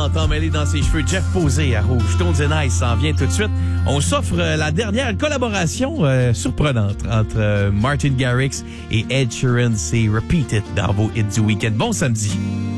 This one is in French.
entend mêler dans ses cheveux Jeff Posey à Rouge. Stones and Ice s'en vient tout de suite. On s'offre la dernière collaboration surprenante entre Martin Garrix et Ed Sheeran. C'est Repeat It dans vos hits du week-end. Bon samedi.